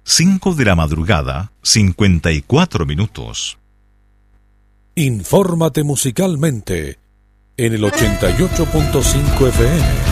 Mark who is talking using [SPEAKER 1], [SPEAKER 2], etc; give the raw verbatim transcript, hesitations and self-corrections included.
[SPEAKER 1] cinco de la madrugada, cincuenta y cuatro minutos.
[SPEAKER 2] Infórmate musicalmente en el ochenta y ocho punto cinco F M.